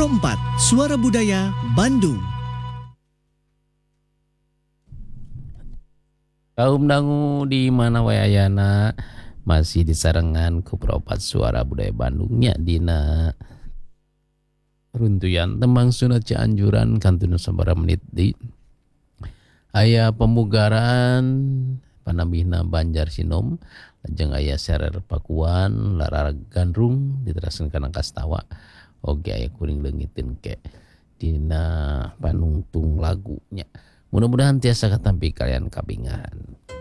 Pro 4 Suara Budaya Bandung. Kaum dangu di mana wae ayana masih disarengan ku Pro 4 Suara Budaya Bandungnya dina runtuyan tembang sunat Cianjuran kantun sabaraha menit di aya pemugaran panambihna Banjar Sinom lajeng aya serer Pakuan Lara Gandrung diteraskeun kana Kastawa oge aya kuring leungiteun ke dina panungtung lagunya. Mudah-mudahan tiasa katampi kalian kabingan.